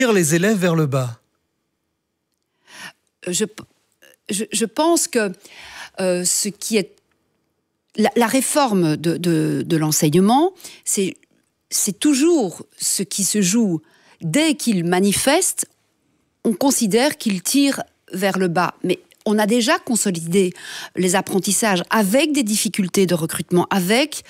les élèves vers le bas? Je pense que ce qui est la réforme de l'enseignement, c'est toujours ce qui se joue dès qu'il manifeste. On considère qu'il tire vers le bas, mais on a déjà consolidé les apprentissages avec des difficultés de recrutement, avec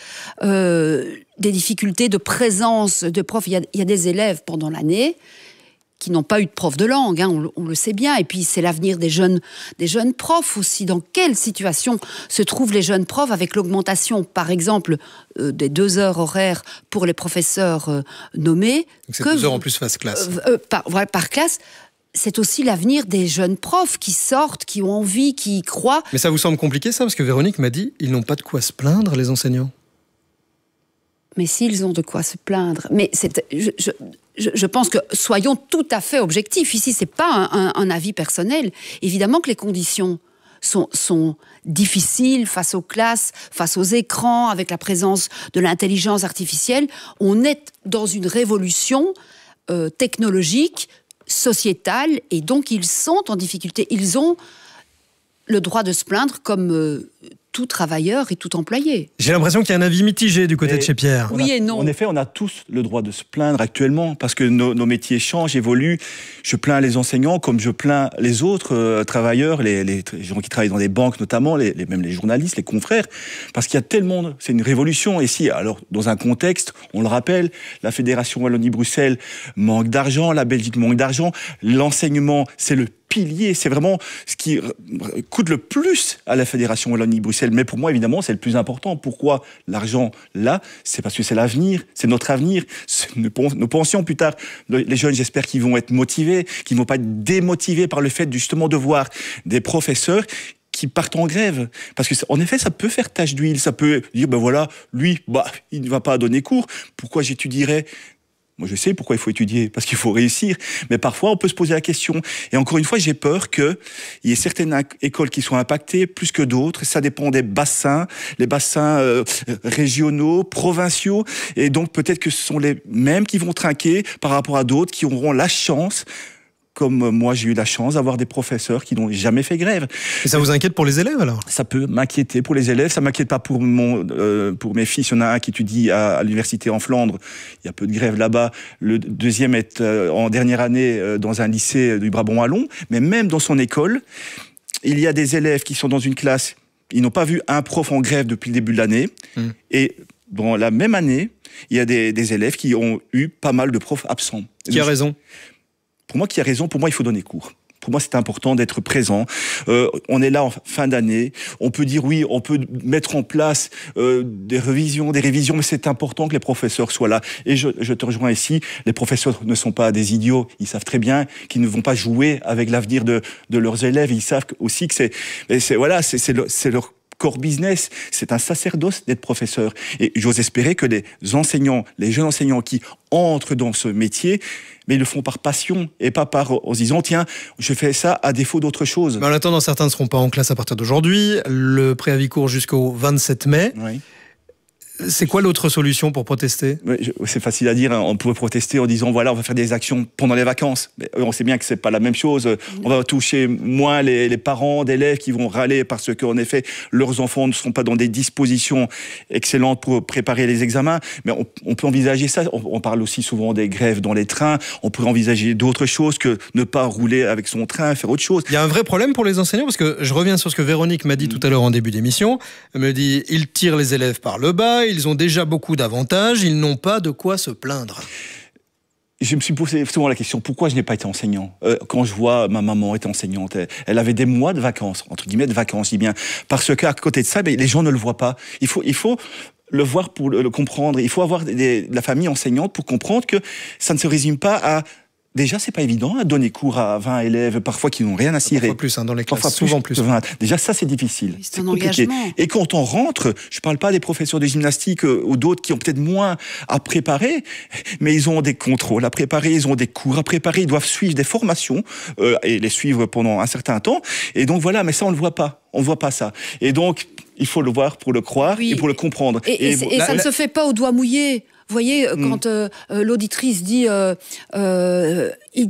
des difficultés de présence de profs. Il y a des élèves pendant l'année qui n'ont pas eu de prof de langue, hein, on le sait bien. Et puis, c'est l'avenir des jeunes profs aussi. Dans quelle situation se trouvent les jeunes profs avec l'augmentation, par exemple, des 2 heures horaires pour les professeurs nommés? Donc c'est 2 heures en plus face classe. Par classe. C'est aussi l'avenir des jeunes profs qui sortent, qui ont envie, qui y croient. Mais ça vous semble compliqué, ça? Parce que Véronique m'a dit, ils n'ont pas de quoi se plaindre, les enseignants. Mais s'ils ont de quoi se plaindre... Mais je pense que, soyons tout à fait objectifs. Ici, ce n'est pas un avis personnel. Évidemment que les conditions sont difficiles face aux classes, face aux écrans, avec la présence de l'intelligence artificielle. On est dans une révolution technologique, sociétale, et donc ils sont en difficulté. Ils ont le droit de se plaindre comme tout travailleur et tout employé. J'ai l'impression qu'il y a un avis mitigé du côté de chez Pierre. Oui et non. En effet, on a tous le droit de se plaindre actuellement parce que nos métiers changent, évoluent. Je plains les enseignants comme je plains les autres travailleurs, les gens qui travaillent dans des banques notamment, même les journalistes, les confrères, parce qu'il y a tellement... C'est une révolution. Et si, alors, dans un contexte, on le rappelle, la Fédération Wallonie-Bruxelles manque d'argent, la Belgique manque d'argent, l'enseignement, c'est le pilier, c'est vraiment ce qui coûte le plus à la Fédération Wallonie-Bruxelles. Mais pour moi, évidemment, c'est le plus important. Pourquoi l'argent là? C'est parce que c'est l'avenir, c'est notre avenir. Nous pensions plus tard, les jeunes, j'espère qu'ils vont être motivés, qu'ils ne vont pas être démotivés par le fait justement de voir des professeurs qui partent en grève. Parce que, en effet, ça peut faire tache d'huile, ça peut dire, ben voilà, lui, il ne va pas donner cours. Pourquoi j'étudierais? Moi, je sais pourquoi il faut étudier, parce qu'il faut réussir. Mais parfois, on peut se poser la question. Et encore une fois, j'ai peur qu'il y ait certaines écoles qui soient impactées plus que d'autres. Ça dépend des bassins, les bassins régionaux, provinciaux. Et donc, peut-être que ce sont les mêmes qui vont trinquer par rapport à d'autres qui auront la chance, comme moi j'ai eu la chance d'avoir des professeurs qui n'ont jamais fait grève. Et ça vous inquiète pour les élèves alors? Ça peut m'inquiéter pour les élèves, ça m'inquiète pas pour mes fils. Il y en a un qui étudie à l'université en Flandre, il y a peu de grève là-bas. Le deuxième est en dernière année dans un lycée du Brabant wallon, mais même dans son école, il y a des élèves qui sont dans une classe, ils n'ont pas vu un prof en grève depuis le début de l'année, et dans la même année, il y a des élèves qui ont eu pas mal de profs absents. Qui a raison? Pour moi, qui a raison, pour moi, il faut donner cours. Pour moi, c'est important d'être présent. On est là en fin d'année. On peut dire oui, on peut mettre en place des révisions, mais c'est important que les professeurs soient là. Et je te rejoins ici, les professeurs ne sont pas des idiots. Ils savent très bien qu'ils ne vont pas jouer avec l'avenir de leurs élèves. Ils savent aussi que c'est leur core business, c'est un sacerdoce d'être professeur. Et j'ose espérer que les enseignants, les jeunes enseignants qui entrent dans ce métier, mais ils le font par passion et pas en se disant tiens, je fais ça à défaut d'autre chose. Mais en attendant, certains ne seront pas en classe à partir d'aujourd'hui. Le préavis court jusqu'au 27 mai. Oui. C'est quoi l'autre solution pour protester? C'est facile à dire, hein. On pourrait protester en disant voilà, on va faire des actions pendant les vacances. Mais on sait bien que c'est pas la même chose. On va toucher moins les parents d'élèves qui vont râler parce qu'en effet, leurs enfants ne seront pas dans des dispositions excellentes pour préparer les examens. Mais on peut envisager ça. On parle aussi souvent des grèves dans les trains. On pourrait envisager d'autres choses que ne pas rouler avec son train, faire autre chose. Il y a un vrai problème pour les enseignants parce que je reviens sur ce que Véronique m'a dit tout à l'heure en début d'émission. Elle me dit, ils tirent les élèves par le bas, ils ont déjà beaucoup d'avantages, ils n'ont pas de quoi se plaindre. Je me suis posé souvent la question, pourquoi je n'ai pas été enseignant? Quand je vois ma maman était enseignante, elle avait des mois de vacances, entre guillemets de vacances, je dis bien, parce qu'à côté de ça, les gens ne le voient pas. Il faut le voir pour le comprendre. Il faut avoir la famille enseignante pour comprendre que ça ne se résume pas à... Déjà, c'est pas évident à donner cours à 20 élèves, parfois qui n'ont rien à cirer. Parfois plus, dans les classes, parfois souvent plus. 20. Déjà, ça, c'est difficile. C'est compliqué. Et quand on rentre, je parle pas des professeurs de gymnastique ou d'autres qui ont peut-être moins à préparer, mais ils ont des contrôles à préparer, ils ont des cours à préparer, ils doivent suivre des formations et les suivre pendant un certain temps. Et donc voilà, mais ça, on le voit pas. On voit pas ça. Et donc, il faut le voir pour le croire et pour le comprendre. Et ça ne se fait pas au doigt mouillé. Vous voyez, quand l'auditrice dit